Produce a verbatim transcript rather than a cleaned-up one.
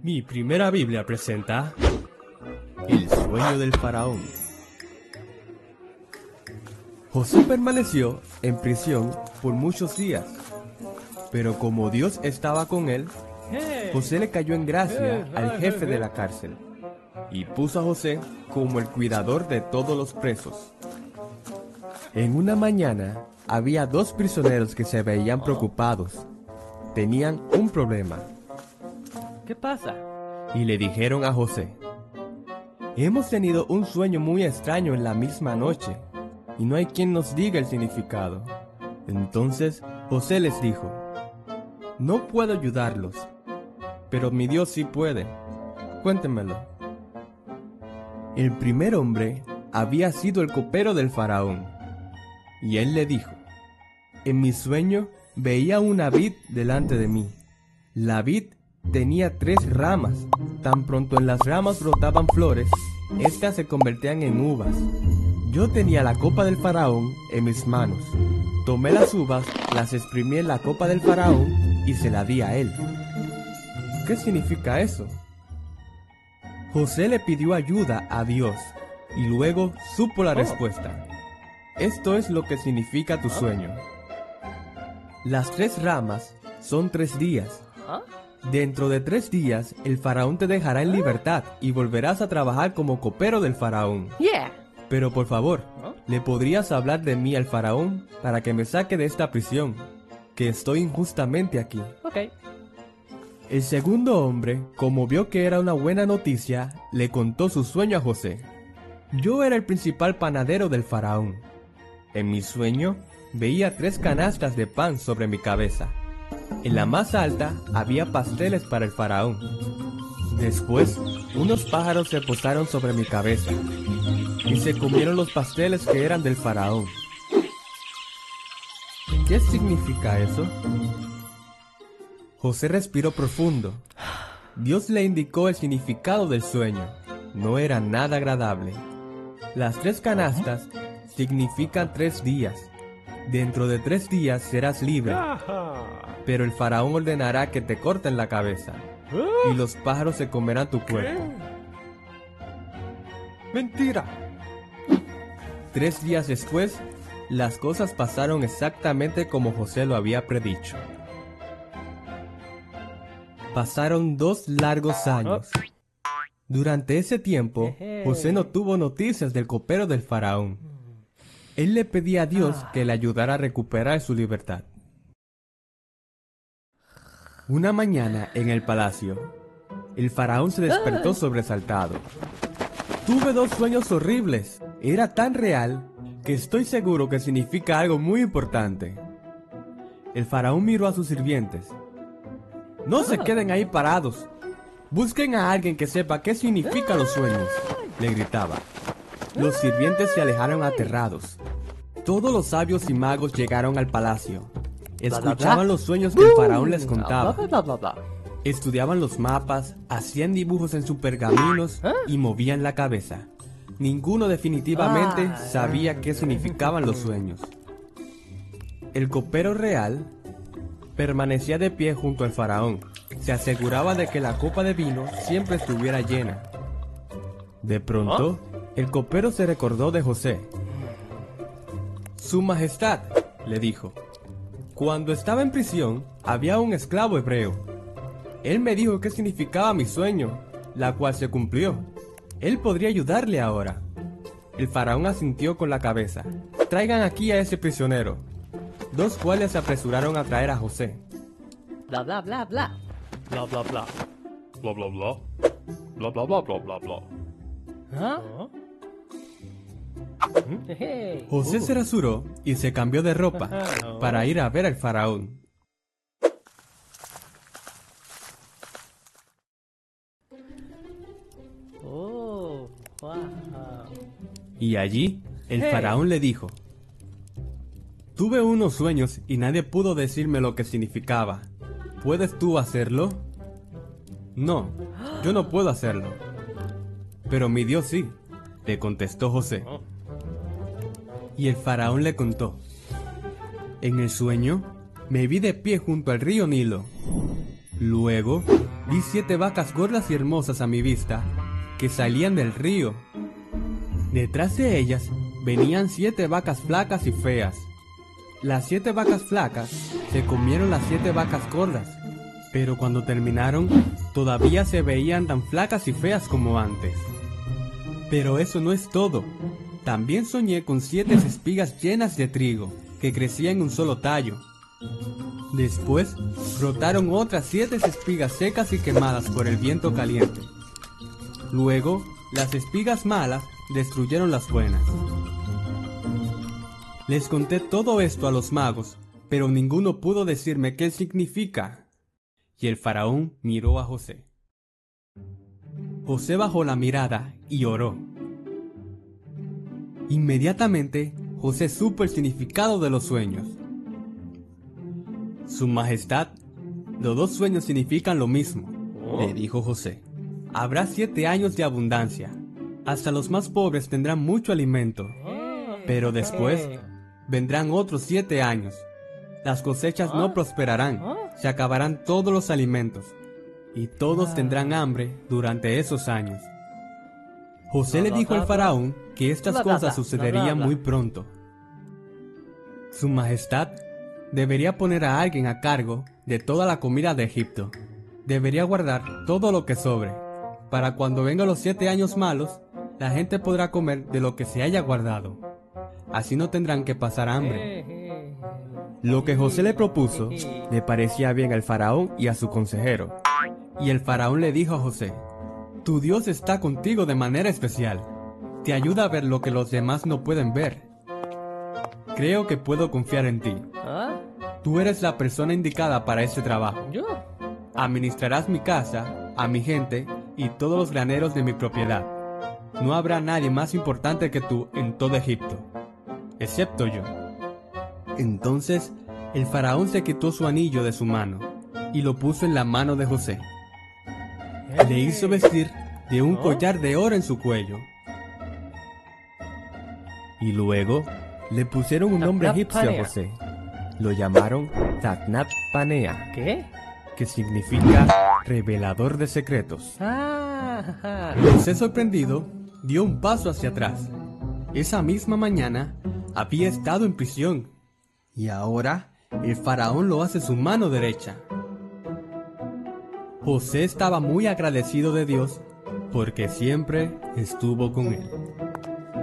Mi primera Biblia presenta El sueño del faraón. José permaneció en prisión por muchos días, pero como Dios estaba con él, José le cayó en gracia al jefe de la cárcel y puso a José como el cuidador de todos los presos. En una mañana había dos prisioneros que se veían preocupados. Tenían un problema. ¿Qué pasa? Y le dijeron a José: hemos tenido un sueño muy extraño en la misma noche, y no hay quien nos diga el significado. Entonces José les dijo: no puedo ayudarlos, pero mi Dios sí puede. Cuéntenmelo. El primer hombre había sido el copero del faraón, y él le dijo: en mi sueño veía una vid delante de mí. La vid tenía tres ramas. Tan pronto en las ramas brotaban flores, estas se convertían en uvas. Yo tenía la copa del faraón en mis manos. Tomé las uvas, las exprimí en la copa del faraón y se la di a él. ¿Qué significa eso? José le pidió ayuda a Dios y luego supo la respuesta. Esto es lo que significa tu sueño. Las tres ramas son tres días. Dentro de tres días, el faraón te dejará en libertad y volverás a trabajar como copero del faraón. Yeah. Pero por favor, ¿le podrías hablar de mí al faraón para que me saque de esta prisión, que estoy injustamente aquí? Ok. El segundo hombre, como vio que era una buena noticia, le contó su sueño a José. Yo era el principal panadero del faraón. En mi sueño, veía tres canastas de pan sobre mi cabeza. En la más alta había pasteles para el faraón. Después, unos pájaros se posaron sobre mi cabeza y se comieron los pasteles que eran del faraón. ¿Qué significa eso? José respiró profundo. Dios le indicó el significado del sueño. No era nada agradable. Las tres canastas significan tres días. Dentro de tres días serás libre. Pero el faraón ordenará que te corten la cabeza y los pájaros se comerán tu cuerpo. ¡Mentira! Tres días después, las cosas pasaron exactamente como José lo había predicho. Pasaron dos largos años. Durante ese tiempo, José no tuvo noticias del copero del faraón. Él le pedía a Dios que le ayudara a recuperar su libertad. Una mañana en el palacio, el faraón se despertó sobresaltado. Tuve dos sueños horribles. Era tan real que estoy seguro que significa algo muy importante. El faraón miró a sus sirvientes. No se queden ahí parados. Busquen a alguien que sepa qué significan los sueños, le gritaba. Los sirvientes se alejaron aterrados. Todos los sabios y magos llegaron al palacio. Escuchaban los sueños que el faraón les contaba. Estudiaban los mapas, hacían dibujos en sus pergaminos y movían la cabeza. Ninguno definitivamente sabía qué significaban los sueños. El copero real permanecía de pie junto al faraón. Se aseguraba de que la copa de vino siempre estuviera llena. De pronto, el copero se recordó de José. Su Majestad, le dijo, cuando estaba en prisión, había un esclavo hebreo. Él me dijo qué significaba mi sueño, la cual se cumplió. Él podría ayudarle ahora. El faraón asintió con la cabeza. Traigan aquí a ese prisionero. Dos cuales se apresuraron a traer a José. Bla bla bla bla. Bla bla bla. Bla bla bla. Bla bla bla bla bla bla. ¿Ah? Hey. José se rasuró y se cambió de ropa para ir a ver al faraón. Oh, wow. Y allí el faraón le dijo: tuve unos sueños y nadie pudo decirme lo que significaba. ¿Puedes tú hacerlo? No, yo no puedo hacerlo. Pero mi Dios sí, le contestó José. Y el faraón le contó: en el sueño me vi de pie junto al río Nilo. Luego vi siete vacas gordas y hermosas a mi vista, que salían del río. Detrás de ellas venían siete vacas flacas y feas. Las siete vacas flacas se comieron las siete vacas gordas, pero cuando terminaron, todavía se veían tan flacas y feas como antes. Pero eso no es todo. También soñé con siete espigas llenas de trigo, que crecían en un solo tallo. Después, brotaron otras siete espigas secas y quemadas por el viento caliente. Luego, las espigas malas destruyeron las buenas. Les conté todo esto a los magos, pero ninguno pudo decirme qué significa. Y el faraón miró a José. José bajó la mirada y oró. Inmediatamente, José supo el significado de los sueños. Su Majestad, los dos sueños significan lo mismo, le dijo José. Habrá siete años de abundancia. Hasta los más pobres tendrán mucho alimento. Pero después vendrán otros siete años. Las cosechas no prosperarán. Se acabarán todos los alimentos. Y todos tendrán hambre durante esos años. José le dijo al faraón que estas cosas sucederían muy pronto. Su Majestad debería poner a alguien a cargo de toda la comida de Egipto. Debería guardar todo lo que sobre. Para cuando vengan los siete años malos, la gente podrá comer de lo que se haya guardado. Así no tendrán que pasar hambre. Lo que José le propuso le parecía bien al faraón y a su consejero. Y el faraón le dijo a José: tu Dios está contigo de manera especial. Te ayuda a ver lo que los demás no pueden ver. Creo que puedo confiar en ti. ¿Ah? Tú eres la persona indicada para este trabajo. ¿Yo? Administrarás mi casa, a mi gente y todos los graneros de mi propiedad. No habrá nadie más importante que tú en todo Egipto, excepto yo. Entonces el faraón se quitó su anillo de su mano y lo puso en la mano de José. Le hizo vestir de un collar de oro en su cuello. Y luego le pusieron un nombre egipcio a José. Lo llamaron Tatnat Panea, ¿Qué? que significa revelador de secretos. Ah, José, sorprendido, dio un paso hacia atrás. Esa misma mañana había estado en prisión y ahora el faraón lo hace su mano derecha. José estaba muy agradecido de Dios porque siempre estuvo con él.